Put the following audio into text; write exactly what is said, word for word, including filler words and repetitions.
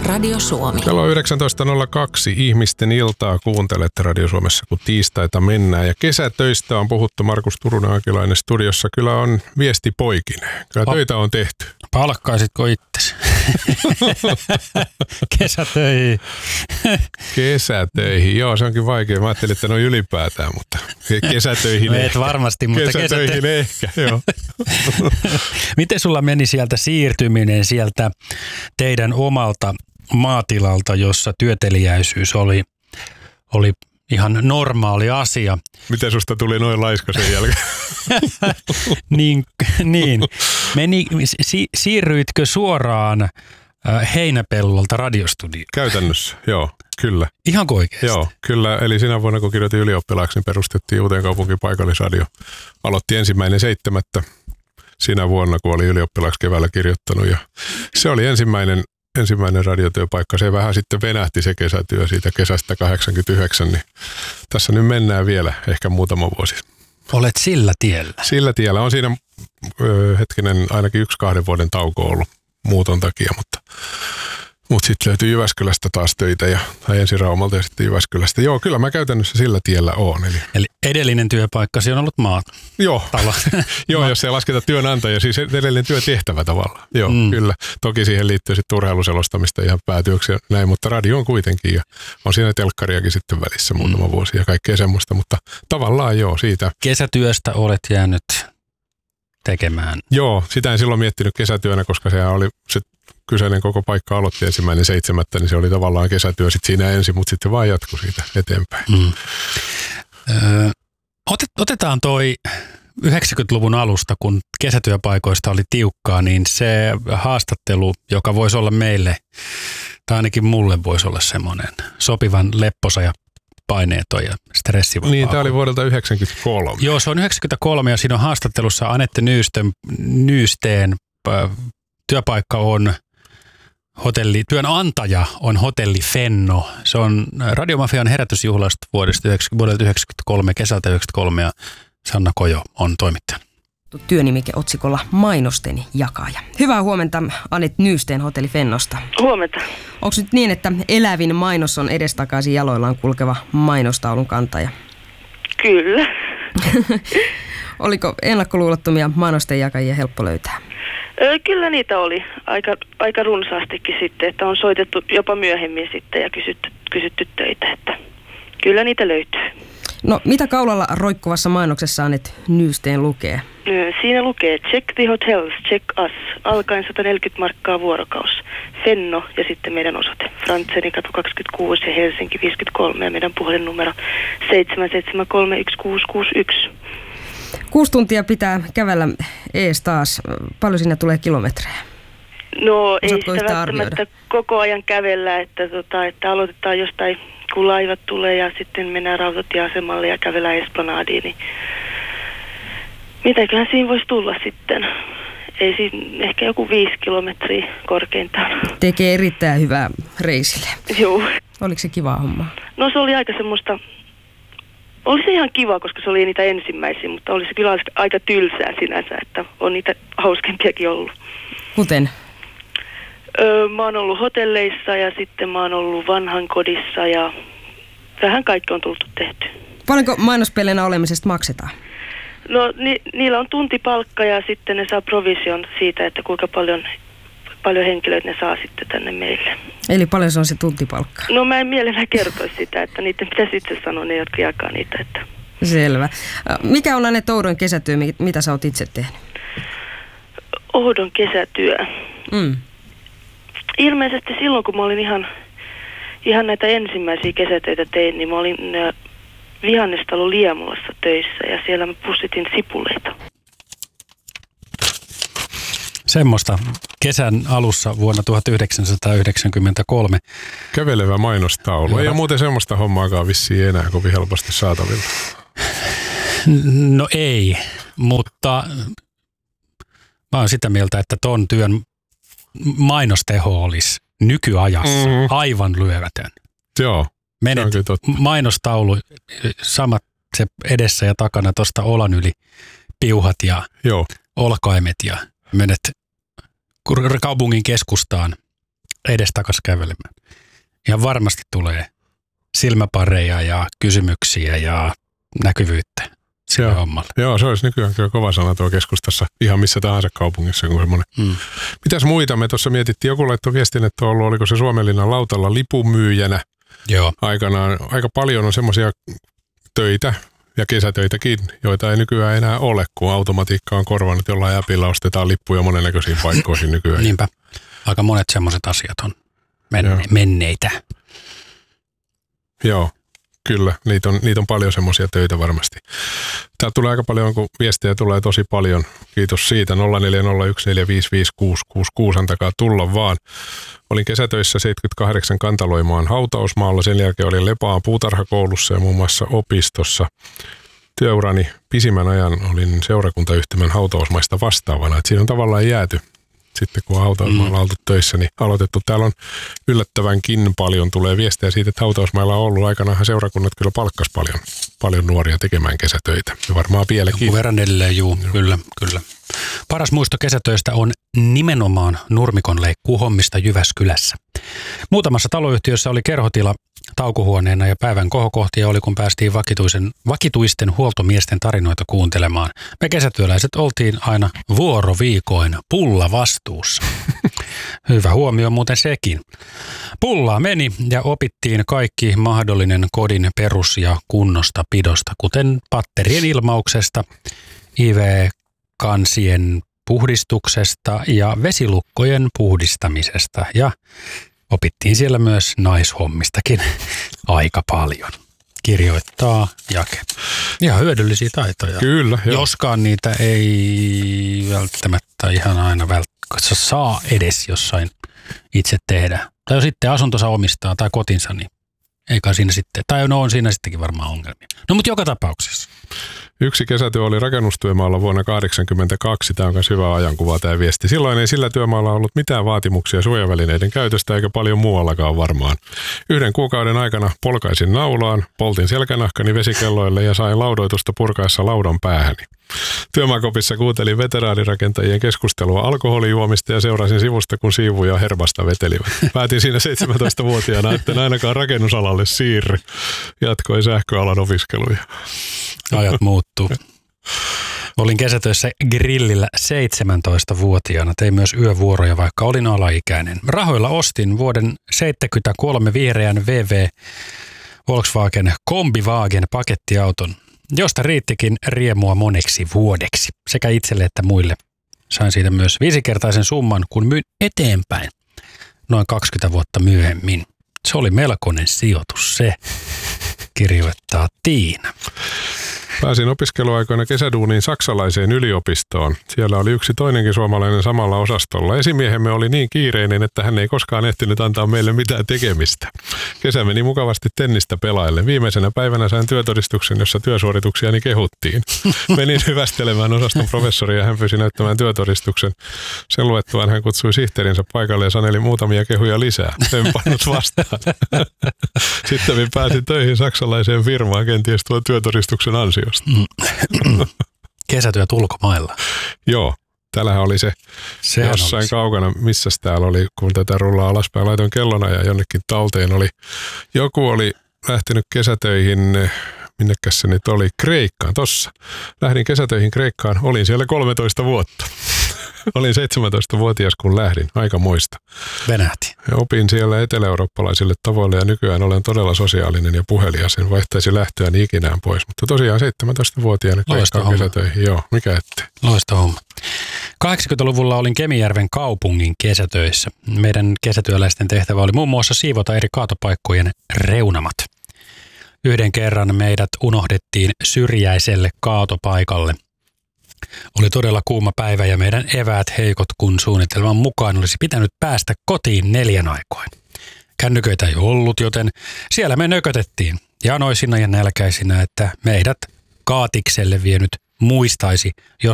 Radio Suomi. Kello on yhdeksäntoista nolla kaksi. Ihmisten iltaa kuuntelette Radio Suomessa, kun tiistaita mennään. Ja kesätöistä on puhuttu. Markus Turunen-Akilainen studiossa. Kyllä on viesti poikineen. Kyllä pa- töitä on tehty. Palkkaisitko itsesi? Kesätöihin. Kesätöihin. Joo, se onkin vaikea. Mä ajattelin, että ne on ylipäätään, mutta kesätöihin no ehkä. Et varmasti, mutta kesätöihin kesätö... ehkä, joo. Miten sulla meni sieltä siirtyminen sieltä teidän omalta maatilalta, jossa työteliäisyys oli, oli ihan normaali asia? Miten susta tuli noin laiska sen jälkeen? niin, niin. Meni, si, siirryitkö suoraan äh, Heinäpellolta radiostudioon? Käytännössä, joo, kyllä. Ihan oikeasti? Joo, kyllä. Eli sinä vuonna, kun kirjoitin ylioppilaaksi, niin perustettiin Uuteenkaupunkiin paikallisradio. Aloitti ensimmäinen seitsemättä sinä vuonna, kun oli ylioppilaaksi keväällä kirjoittanut. Ja se oli ensimmäinen, ensimmäinen radiotyöpaikka. Se vähän sitten venähti se kesätyö siitä kesästä kahdeksankymmentäyhdeksän. Niin tässä nyt mennään vielä ehkä muutama vuosi. Olet sillä tiellä? Sillä tiellä. On siinä ö, hetkinen ainakin yksi kahden vuoden tauko ollut muuton takia, mutta, mutta sitten löytyi Jyväskylästä taas töitä ja tai ensin Raumalta ja sitten Jyväskylästä. Joo, kyllä mä käytännössä sillä tiellä oon. Eli, eli edellinen työpaikkasi on ollut maat. Joo, Joo jos ei lasketa työnantaja, siis edellinen työtehtävä tavallaan. Joo, mm. kyllä. Toki siihen liittyy sitten urheiluselostamista ihan päätyöksi ja näin, mutta radio on kuitenkin ja on siinä telkkariakin sitten välissä muutama mm. vuosi ja kaikkea semmoista, mutta tavallaan joo, siitä. Kesätyöstä olet jäänyt tekemään. Joo, sitä en silloin miettinyt kesätyönä, koska sehän oli se kyseinen koko paikka aloitti ensimmäinen seitsemättä, niin se oli tavallaan kesätyö sitten siinä ensin, mutta sitten vaan jatkui siitä eteenpäin. Mm. Öö, otet, otetaan toi yhdeksänkymmentäluvun alusta, kun kesätyöpaikoista oli tiukkaa, niin se haastattelu, joka voisi olla meille, tai ainakin mulle voisi olla semmoinen sopivan lepposa ja paineeton ja stressivapaa. Niin, tämä oli vuodelta yhdeksänkymmentäkolme. Joo, se on yhdeksänkymmentäkolme ja siinä on haastattelussa Anette Nyystön, Nyysteen äh, työpaikka on hotelli, työnantaja on hotelli Fenno. Se on Radiomafian herätysjuhlasta vuodesta vuodelta yhdeksänkymmentäkolme, kesältä yhdeksänkymmentäkolme ja Sanna Kojo on toimittajana. Työnimike otsikolla Mainosteni jakaja. Hyvää huomenta Anette Nyysteen hotelli Fennosta. Huomenta. Onko nyt niin, että elävin mainos on edestakaisin jaloillaan kulkeva mainostaulun kantaja? Kyllä. Oliko ennakkoluulottomia mainosten jakajia helppo löytää? Öö, kyllä niitä oli aika, aika runsaastikin sitten, että on soitettu jopa myöhemmin sitten ja kysytty, kysytty töitä, että kyllä niitä löytyy. No mitä kaulalla roikkuvassa mainoksessa Anette Nyysteen lukee? Siinä lukee check the hotels, check us, alkaen sata neljäkymmentä markkaa vuorokaus. Fenno ja sitten meidän osoite. Frantsenikatu kaksikymmentäkuusi ja Helsinki viisikymmentäkolme ja meidän puhelinnumero seitsemän seitsemän kolme yksi kuusi kuusi yksi. Kuusi tuntia pitää kävellä ees taas. Paljon sinne tulee kilometrejä? No ei Osaatko sitä välttämättä arvioida? Koko ajan kävellä, että, tota, että aloitetaan jostain, kun laivat tulee ja sitten mennään rautatieasemalle ja kävellään Esplanadiin. Niin mitäköhän siinä voisi tulla sitten? Ei siinä, ehkä joku viisi kilometriä korkeintaan. Tekee erittäin hyvää reisille. Joo. Oliko se kiva homma? No se oli aika semmoista, oli se ihan kiva, koska se oli niitä ensimmäisiä, mutta oli se kyllä aika tylsää sinänsä, että on niitä hauskempiakin ollut. Kuten? Öö, mä oon ollut hotelleissa ja sitten mä oon ollut vanhankodissa ja vähän kaikki on tullut tehty. Paljonko mainospeleenä olemisesta maksetaan? No ni, niillä on tuntipalkka ja sitten ne saa provision siitä, että kuinka paljon, paljon henkilöitä ne saa sitten tänne meille. Eli paljon se on se tuntipalkka? No mä en mielellään kertoisi sitä, että niiden pitäisi itse sanoa ne, jotka jakaa niitä. Että. Selvä. Mikä on Anette oudon kesätyö, mitä sä oot itse tehnyt? Oudon kesätyö? Mm. Ilmeisesti silloin, kun mä olin ihan, ihan näitä ensimmäisiä kesätöitä tein, niin mä olin vihannestalo Liemulassa töissä ja siellä mä pussitin sipuleita. Semmoista kesän alussa vuonna tuhatyhdeksänsataayhdeksänkymmentäkolme. Kävelevä mainostaulu. Ei ole muuten semmoista hommaakaan vissiin enää kovin helposti saatavilla. No ei, mutta mä oon sitä mieltä, että ton työn mainosteho olisi nykyajassa mm. aivan lyövätön. Joo. Menet mainostaulu, samat se edessä ja takana tuosta olan yli piuhat ja Joo. olkaimet ja menet kaupungin keskustaan edestakas kävelemään. Ja varmasti tulee silmäpareja ja kysymyksiä ja näkyvyyttä sille Joo. hommalle. Joo, se olisi nykyään kyllä kova sana tuo keskustassa ihan missä tahansa kaupungissa. Kuin semmoinen. Mm. Mitäs muita me tuossa mietittiin? Joku laittoi viestin, että on ollut, oliko se Suomenlinnan lautalla lipunmyyjänä Joo. aikanaan. Aika paljon on semmoisia töitä ja kesätöitäkin, joita ei nykyään enää ole, kun automatiikka on korvannut, jollain äpillä ostetaan lippuja monennäköisiin paikkoihin nykyään. Niinpä. Aika monet semmoiset asiat on men- Joo. menneitä. Joo, kyllä. Niitä on, niitä on paljon semmoisia töitä varmasti. Täältä tulee aika paljon, kun viestejä tulee tosi paljon. Kiitos siitä. nolla neljä nolla yksi neljä viisi viisi kuusi kuusi kuusi, antakaa tulla vaan. Olin kesätöissä seitsemänkymmentäkahdeksan Kantaloimaan hautausmaalla. Sen jälkeen olin Lepaan puutarhakoulussa ja muun muassa opistossa. Työurani pisimmän ajan olin seurakuntayhtymän hautausmaista vastaavana. Et siinä on tavallaan jääty. Sitten kun on hautausmaalla oltu töissä, niin aloitettu. Täällä on yllättävänkin paljon tulee viestejä siitä, että hautausmailla on ollut. Aikanaanhan seurakunnat kyllä palkkas paljon, paljon nuoria tekemään kesätöitä. Ja varmaan vieläkin. Jonkun verran edelleen, juu, joo. kyllä, kyllä. Paras muisto kesätöistä on nimenomaan nurmikonleikkuuhommista Jyväskylässä. Muutamassa taloyhtiössä oli kerhotila taukohuoneena ja päivän kohokohtia oli, kun päästiin vakituisen, vakituisten huoltomiesten tarinoita kuuntelemaan. Me kesätyöläiset oltiin aina vuoroviikoin pulla vastuussa. Hyvä huomio muuten sekin. Pullaa meni ja opittiin kaikki mahdollinen kodin perus- ja kunnostapidosta, kuten patterien ilmauksesta, I V-kansien puhdistuksesta ja vesilukkojen puhdistamisesta ja opittiin siellä myös naishommistakin aika paljon. Kirjoittaa Jake. Ihan hyödyllisiä taitoja. Kyllä. Jo. Joskaan niitä ei välttämättä ihan aina välttämättä saa edes jossain itse tehdä. Tai jos sitten asuntonsa omistaa tai kotinsa, niin eikä siinä sitten, tai no on siinä sittenkin varmaan ongelmia. No mutta joka tapauksessa. Yksi kesätyö oli rakennustyömaalla vuonna tuhatyhdeksänsataakahdeksankymmentäkaksi. Tämä on myös hyvä ajankuva tämä viesti. Silloin ei sillä työmaalla ollut mitään vaatimuksia suojavälineiden käytöstä eikä paljon muuallakaan varmaan. Yhden kuukauden aikana polkaisin naulaan, poltin selkänahkani vesikelloille ja sain laudoitusta purkaessa laudan päähäni. Työmaakopissa kuuntelin veteraanirakentajien keskustelua alkoholijuomista ja seurasin sivusta, kun siivuja hervasta vetelivät. Päätin siinä seitsemäntoistavuotiaana, etten ainakaan rakennusalalle siirry. Jatkoin sähköalan opiskeluja. Ajat muuttuu. Olin kesätöissä grillillä seitsemäntoistavuotiaana. Tein myös yövuoroja, vaikka olin alaikäinen. Rahoilla ostin vuoden seitsemänkymmentäkolme vihreän V V Volkswagen Kombiwagen pakettiauton, josta riittikin riemua moneksi vuodeksi, sekä itselle että muille. Sain siitä myös viisikertaisen summan, kun myin eteenpäin noin kaksikymmentä vuotta myöhemmin. Se oli melkoinen sijoitus se, kirjoittaa Tiina. Pääsin opiskeluaikoina kesäduuniin saksalaiseen yliopistoon. Siellä oli yksi toinenkin suomalainen samalla osastolla. Esimiehemme oli niin kiireinen, että hän ei koskaan ehtinyt antaa meille mitään tekemistä. Kesä meni mukavasti tennistä pelaille. Viimeisenä päivänä sain työtodistuksen, jossa työsuorituksiani kehuttiin. Menin hyvästelemään osaston professoria ja hän pyysi näyttämään työtodistuksen. Sen luettuaan hän kutsui sihteerinsä paikalle ja saneli muutamia kehuja lisää. En pannut vastaan. Sitten pääsin töihin saksalaiseen firmaan kenties tuon työtodistuksen ansiosta. Kesätyöt ulkomailla. Joo, täällähän oli se Sehän jossain olisi. kaukana, missä täällä oli, kun tätä rullaa alaspäin, laitoin kellona ja jonnekin talteen oli. Joku oli lähtenyt kesätöihin, minnekäs se nyt oli, Kreikkaan, tossa. Lähdin kesätöihin Kreikkaan, olin siellä kolmetoista vuotta. Olin seitsemäntoistavuotias, kun lähdin. Aika muista. Venähti. Ja opin siellä eteläeurooppalaisille tavoille ja nykyään olen todella sosiaalinen ja puhelias. En vaihtaisi lähtöäni ikinään pois. Mutta tosiaan seitsemäntoistavuotiaana Kreikkaan kesätöihin. Joo, mikä ettei. Loista homma. kahdeksankymmentäluvulla olin Kemijärven kaupungin kesätöissä. Meidän kesätyöläisten tehtävä oli muun muassa siivota eri kaatopaikkojen reunamat. Yhden kerran meidät unohdettiin syrjäiselle kaatopaikalle. Oli todella kuuma päivä ja meidän eväät heikot, kun suunnitelman mukaan olisi pitänyt päästä kotiin neljän aikoin. Kännyköitä ei ollut, joten siellä me nökötettiin janoisina ja nälkäisinä, että meidät kaatikselle vienyt muistaisi, jos